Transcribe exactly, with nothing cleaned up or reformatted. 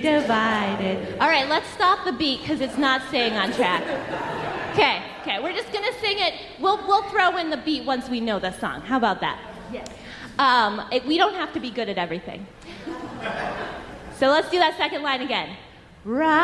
divided. All right, let's stop the beat because it's not staying on track. Okay, okay, we're just gonna sing it. We'll we'll throw in the beat once we know the song. How about that? Yes. Um, it, we don't have to be good at everything. So let's do that second line again. Right.